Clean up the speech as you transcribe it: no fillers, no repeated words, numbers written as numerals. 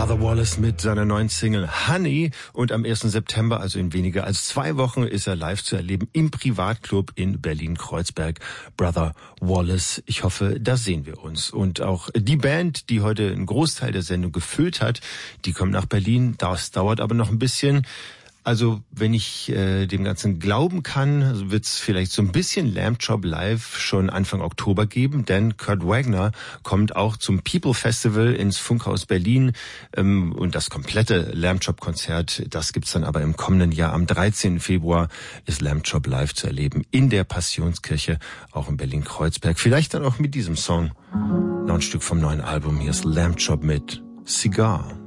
Brother Wallace mit seiner neuen Single Honey, und am 1. September, also in weniger als 2 Wochen, ist er live zu erleben im Privatclub in Berlin-Kreuzberg. Brother Wallace, ich hoffe, da sehen wir uns. Und auch die Band, die heute einen Großteil der Sendung gefüllt hat, die kommt nach Berlin. Das dauert aber noch ein bisschen. Also, wenn ich dem Ganzen glauben kann, wird es vielleicht so ein bisschen Lamb Chop Live schon Anfang Oktober geben, denn Kurt Wagner kommt auch zum People Festival ins Funkhaus Berlin, und das komplette Lamb Chop Konzert, das gibt's dann aber im kommenden Jahr. Am 13. Februar ist Lamb Chop Live zu erleben in der Passionskirche, auch in Berlin-Kreuzberg. Vielleicht dann auch mit diesem Song. Noch ein Stück vom neuen Album. Hier ist Lamb Chop mit Cigar.